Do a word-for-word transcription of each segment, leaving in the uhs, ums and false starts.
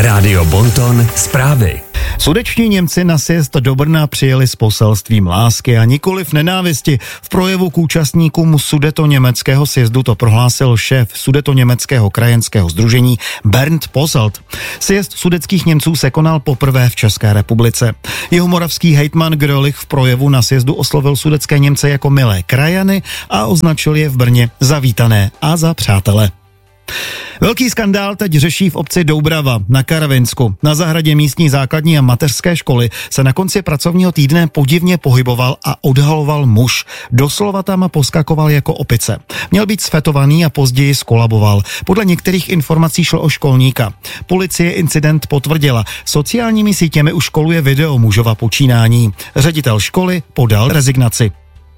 Rádio Bonton zprávy. Sudetští Němci na sjezd do Brna přijeli s poselstvím lásky a nikoliv nenávisti. V projevu k účastníkům sudetoněmeckého sjezdu to prohlásil šéf sudetoněmeckého krajanského sdružení Bernd Posselt. Sjezd sudetských Němců se konal poprvé v České republice. Jeho moravský hejtman Grölich v projevu na sjezdu oslovil sudetské Němce jako milé krajany a označil je v Brně za vítané a za přátele. Velký skandál teď řeší v obci Doubrava na Karavinsku. Na zahradě místní základní a mateřské školy se na konci pracovního týdne podivně pohyboval a odhaloval muž. Doslova tam poskakoval jako opice. Měl být sfetovaný a později skolaboval. Podle některých informací šlo o školníka. Policie incident potvrdila. Sociálními sítěmi už koluje video mužova počínání. Ředitel školy podal rezignaci.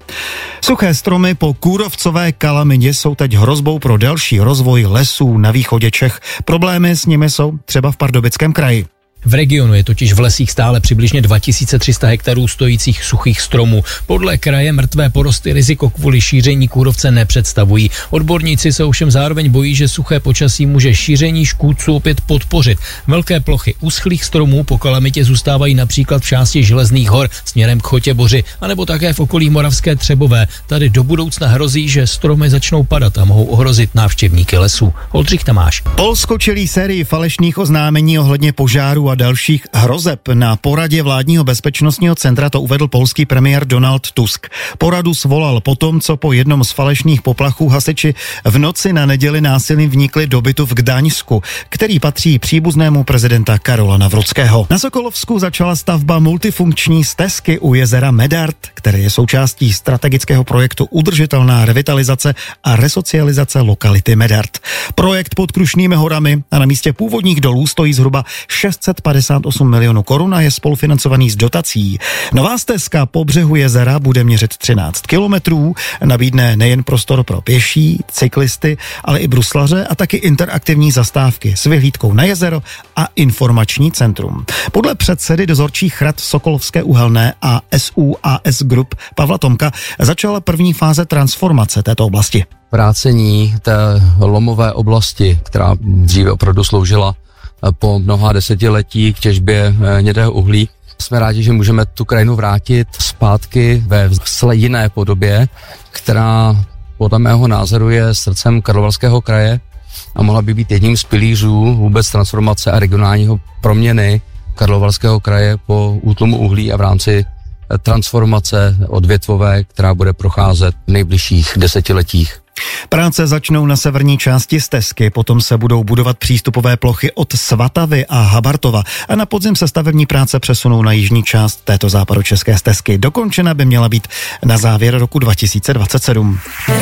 Suché stromy po kůrovcové kalamitě jsou teď hrozbou pro další rozvoj lesů na východě Čech. Problémy s nimi jsou třeba v Pardubickém kraji. V regionu je totiž v lesích stále přibližně dva tisíce tři sta hektarů stojících suchých stromů. Podle kraje mrtvé porosty riziko kvůli šíření kůrovce nepředstavují. Odborníci se ovšem zároveň bojí, že suché počasí může šíření škůdců opět podpořit. Velké plochy uschlých stromů po kalamitě zůstávají například v části Železných hor směrem k Chotěboři, anebo také v okolí Moravské Třebové. Tady do budoucna hrozí, že stromy začnou padat a mohou ohrozit návštěvníky lesů. Oldřich Tamáš. Polsko čelí sérii falešných oznámení ohledně požáru a dalších hrozeb. Na poradě vládního bezpečnostního centra to uvedl polský premiér Donald Tusk. Poradu svolal potom, co po jednom z falešných poplachů hasiči v noci na neděli násilím vnikli do bytu v Gdaňsku, který patří příbuznému prezidenta Karola Nawrockiego. Na Sokolovsku začala stavba multifunkční stezky u jezera Medard, které je součástí strategického projektu Udržitelná revitalizace a resocializace lokality Medard. Projekt pod Krušnými horami a na místě původních dolů stojí zhruba šest set padesát osm milionů korun a je spolufinancovaný z dotací. Nová stezka po břehu jezera bude měřit třináct kilometrů, nabídne nejen prostor pro pěší, cyklisty, ale i bruslaře a taky interaktivní zastávky s vyhlídkou na jezero a informační centrum. Podle předsedy dozorčích rad Sokolovské uhelné a S U A S Group Pavla Tomka začala první fáze transformace této oblasti. Vrácení té lomové oblasti, která dříve opravdu sloužila po mnoha desetiletí k těžbě hnědého uhlí. Jsme rádi, že můžeme tu krajinu vrátit zpátky ve zcela jiné podobě, která podle mého názoru je srdcem Karlovarského kraje a mohla by být jedním z pilířů vůbec transformace a regionálního proměny Karlovarského kraje po útlumu uhlí a v rámci transformace odvětvové, která bude procházet v nejbližších desetiletích. Práce začnou na severní části stezky, potom se budou budovat přístupové plochy od Svatavy a Habartova a na podzim se stavební práce přesunou na jižní část této západočeské stezky. Dokončena by měla být na závěr roku dva tisíce dvacet sedm.